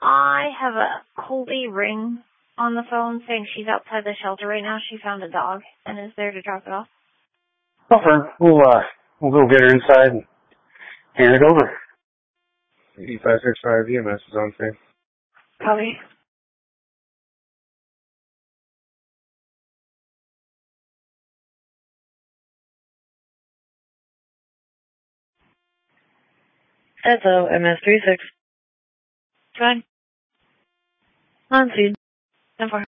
I have a Colby Ring on the phone saying she's outside the shelter right now. She found a dog and is there to drop it off. Over. We'll go get her inside and hand it over. 8565 EMS is on scene. Copy. SO MS36. Fine. On scene. 10-4.